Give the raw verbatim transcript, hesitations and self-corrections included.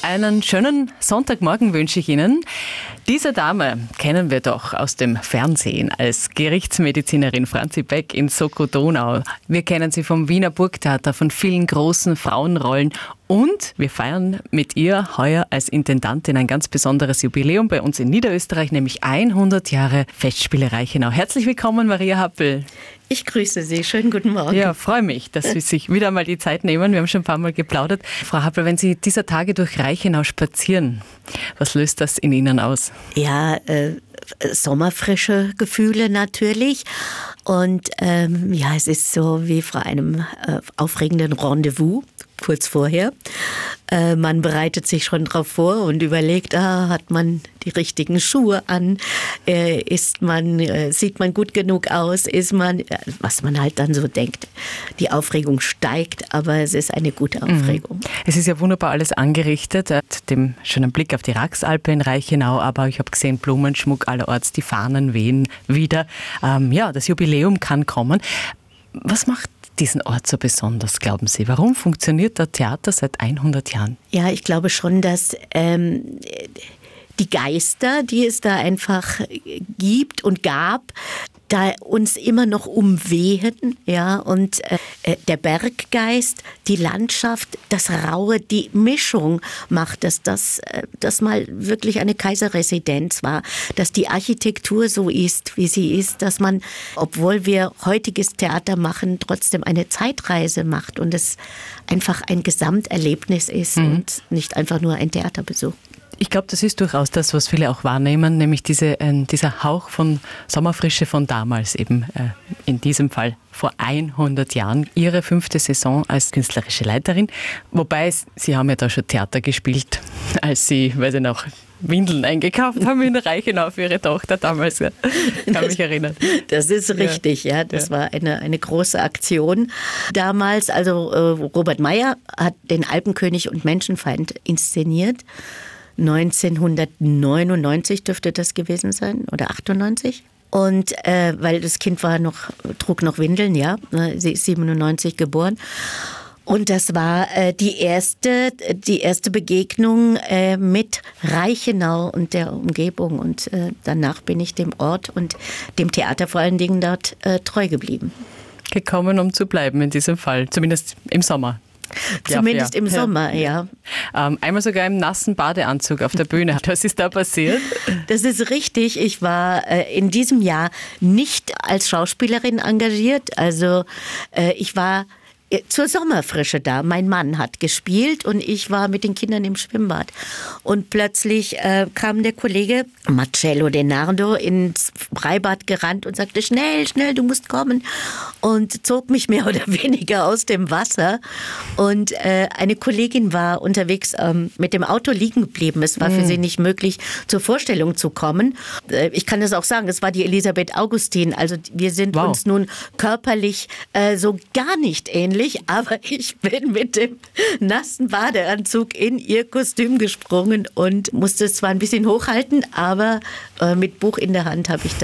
Einen schönen Sonntagmorgen wünsche ich Ihnen. Diese Dame kennen wir doch aus dem Fernsehen als Gerichtsmedizinerin Franzi Beck in Soko Donau. Wir kennen sie vom Wiener Burgtheater, von vielen großen Frauenrollen. Und wir feiern mit ihr heuer als Intendantin ein ganz besonderes Jubiläum bei uns in Niederösterreich, nämlich hundert Jahre Festspiele Reichenau. Herzlich willkommen, Maria Happel. Ich grüße Sie. Schönen guten Morgen. Ja, freue mich, dass Sie sich wieder mal die Zeit nehmen. Wir haben schon ein paar Mal geplaudert. Frau Happel, wenn Sie dieser Tage durch Reichenau spazieren, was löst das in Ihnen aus? Ja, äh, sommerfrische Gefühle natürlich. Und ähm, ja, es ist so wie vor einem äh, aufregenden Rendezvous. Kurz vorher. Äh, man bereitet sich schon drauf vor und überlegt, ah, hat man die richtigen Schuhe an, äh, ist man, äh, sieht man gut genug aus, ist man, äh, was man halt dann so denkt. Die Aufregung steigt, aber es ist eine gute Aufregung. Mhm. Es ist ja wunderbar alles angerichtet, mit dem schönen Blick auf die Raxalpe in Reichenau, aber ich habe gesehen, Blumenschmuck allerorts, die Fahnen wehen wieder. Ähm, ja, das Jubiläum kann kommen. Was macht diesen Ort so besonders, glauben Sie? Warum funktioniert das Theater seit hundert Jahren? Ja, ich glaube schon, dass ähm, die Geister, die es da einfach gibt und gab, da uns immer noch umwehen, ja, und äh, der Berggeist, die Landschaft, das Raue, die Mischung macht, dass das, äh, das mal wirklich eine Kaiserresidenz war, dass die Architektur so ist, wie sie ist, dass man, obwohl wir heutiges Theater machen, trotzdem eine Zeitreise macht und es einfach ein Gesamterlebnis ist mhm. und nicht einfach nur ein Theaterbesuch. Ich glaube, das ist durchaus das, was viele auch wahrnehmen, nämlich diese, äh, dieser Hauch von Sommerfrische von damals eben, äh, in diesem Fall vor hundert Jahren, ihre fünfte Saison als künstlerische Leiterin. Wobei, Sie haben ja da schon Theater gespielt, als Sie, weiß ich noch, Windeln eingekauft haben in Reichenau für Ihre Tochter damals. Ja. Ich kann mich erinnern. Das ist richtig, ja. ja das ja. war eine, eine große Aktion damals. Also äh, Robert Meyer hat den Alpenkönig und Menschenfeind inszeniert. neunzehnhundertneunundneunzig dürfte das gewesen sein oder achtundneunzig. Und äh, weil das Kind war noch, trug noch Windeln, ja, sie ist siebenundneunzig geboren. Und das war äh, die erste, die erste Begegnung äh, mit Reichenau und der Umgebung. Und äh, danach bin ich dem Ort und dem Theater vor allen Dingen dort äh, treu geblieben. Gekommen, um zu bleiben in diesem Fall, zumindest im Sommer. Zumindest ja, im Sommer, ja. ja. Ähm, einmal sogar im nassen Badeanzug auf der Bühne. Was ist da passiert? Das ist richtig. Ich war äh, in diesem Jahr nicht als Schauspielerin engagiert. Also äh, ich war zur Sommerfrische da. Mein Mann hat gespielt und ich war mit den Kindern im Schwimmbad. Und plötzlich äh, kam der Kollege Marcello Denardo ins Freibad gerannt und sagte, schnell, schnell, du musst kommen. Und zog mich mehr oder weniger aus dem Wasser. Und äh, eine Kollegin war unterwegs ähm, mit dem Auto liegen geblieben. Es war mhm. für sie nicht möglich, zur Vorstellung zu kommen. Äh, ich kann das auch sagen, es war die Elisabeth Augustin. Also wir sind wow. uns nun körperlich äh, so gar nicht ähnlich. Aber ich bin mit dem nassen Badeanzug in ihr Kostüm gesprungen und musste es zwar ein bisschen hochhalten, aber äh, mit Buch in der Hand habe ich